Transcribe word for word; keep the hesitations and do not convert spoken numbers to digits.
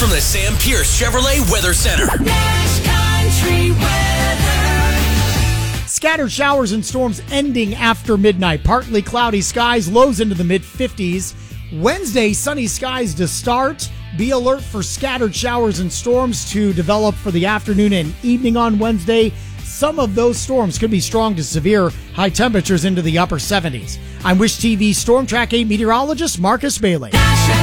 from the Sam Pierce Chevrolet Weather Center. Nash Country Weather. Scattered showers and storms ending after midnight. Partly cloudy skies, lows into the mid fifties. Wednesday, sunny skies to start. Be alert for scattered showers and storms to develop for the afternoon and evening on Wednesday. Some of those storms could be strong to severe, high temperatures into the upper seventies. I'm Wish T V Storm Track eight meteorologist Marcus Bailey.